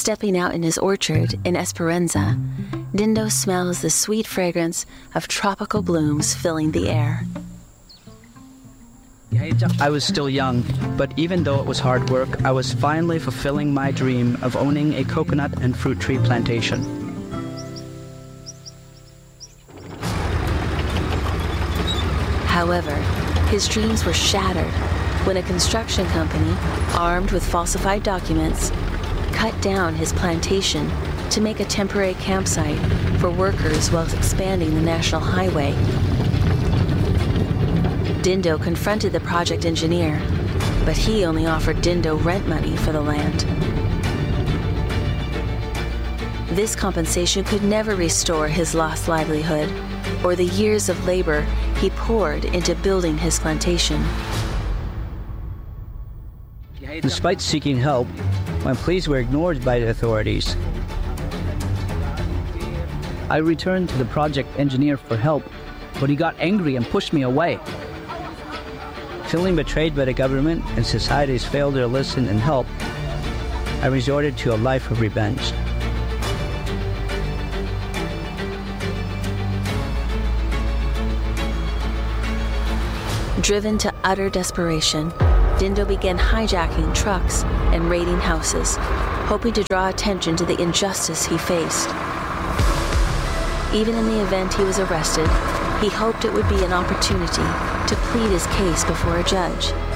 Stepping out in his orchard in Esperanza, Dindo smells the sweet fragrance of tropical blooms filling the air. I was still young, but even though it was hard work, I was finally fulfilling my dream of owning a coconut and fruit tree plantation. However, his dreams were shattered when a construction company, armed with falsified documents, cut down his plantation to make a temporary campsite for workers while expanding the national highway. Dindo confronted the project engineer, but he only offered Dindo rent money for the land. This compensation could never restore his lost livelihood or the years of labor he poured into building his plantation. Despite seeking help, my pleas were ignored by the authorities. I returned to the project engineer for help, but he got angry and pushed me away. Feeling betrayed by the government and society's failure to listen and help, I resorted to a life of revenge. Driven to utter desperation, Dindo began hijacking trucks and raiding houses, hoping to draw attention to the injustice he faced. Even in the event he was arrested, he hoped it would be an opportunity to plead his case before a judge